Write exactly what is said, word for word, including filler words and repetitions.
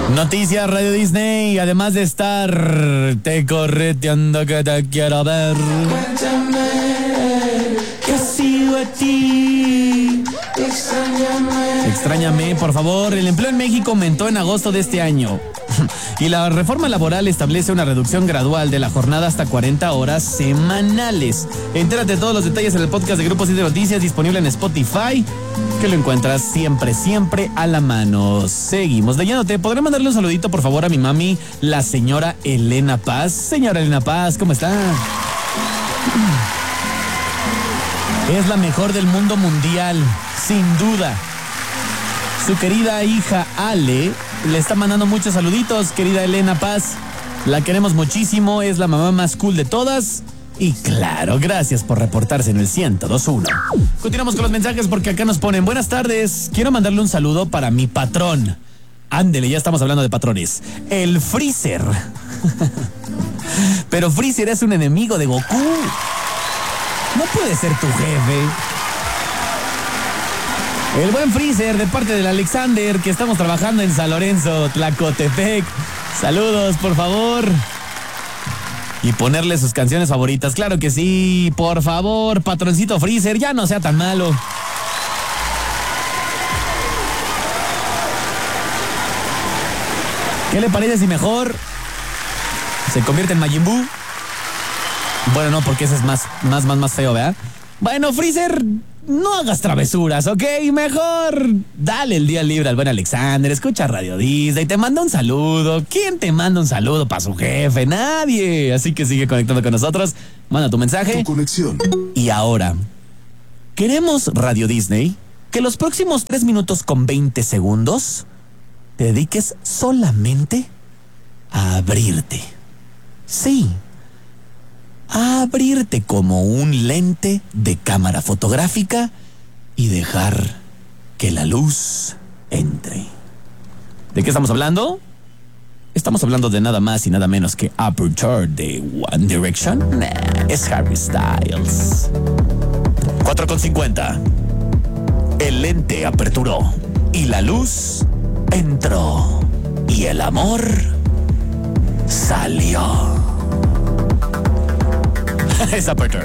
Noticias Radio Disney, además de estar te correteando que te quiero ver. Cuéntame que sigo a ti. Extrañame. Extrañame, por favor. El empleo en México aumentó en agosto de este año. Y la reforma laboral establece una reducción gradual de la jornada hasta cuarenta horas semanales. Entérate de todos los detalles en el podcast de Grupo siete Noticias, disponible en Spotify, que lo encuentras siempre, siempre a la mano. Seguimos leyéndote. ¿Podré mandarle un saludito, por favor, a mi mami, la señora Elena Paz? Señora Elena Paz, ¿cómo está? Es la mejor del mundo mundial, sin duda. Su querida hija Ale le está mandando muchos saluditos, querida Elena Paz. La queremos muchísimo, es la mamá más cool de todas. Y claro, gracias por reportarse en el ciento dos punto uno. Continuamos con los mensajes porque acá nos ponen: buenas tardes, quiero mandarle un saludo para mi patrón. Ándele, ya estamos hablando de patrones. El Freezer. Pero Freezer es un enemigo de Goku. No puede ser tu jefe. El buen Freezer, de parte del Alexander, que estamos trabajando en San Lorenzo, Tlacotepec. Saludos, por favor. Y ponerle sus canciones favoritas. Claro que sí, por favor, patroncito Freezer, ya no sea tan malo. ¿Qué le parece si mejor se convierte en Majin Buu? Bueno, no, porque ese es más, más, más, más feo, ¿verdad? Bueno, Freezer, no hagas travesuras, ¿ok? Mejor dale el día libre al buen Alexander, escucha Radio Disney, te manda un saludo. ¿Quién te manda un saludo para su jefe? Nadie. Así que sigue conectando con nosotros, manda tu mensaje. Tu conexión. Y ahora, queremos, Radio Disney, que los próximos tres minutos con veinte segundos te dediques solamente a abrirte. Sí, a abrirte como un lente de cámara fotográfica y dejar que la luz entre. ¿De qué estamos hablando? Estamos hablando de nada más y nada menos que Aperture de One Direction. Nah, es Harry Styles. cuatro con cincuenta. El lente aperturó y la luz entró y el amor salió. Es Aperture.